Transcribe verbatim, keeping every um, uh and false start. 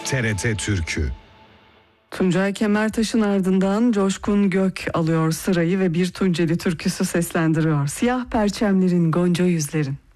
T R T Türkü. Tuncay Kemertaş'ın ardından Coşkun Gök alıyor sırayı ve bir Tunceli türküsü seslendiriyor. Siyah perçemlerin, gonca yüzlerin.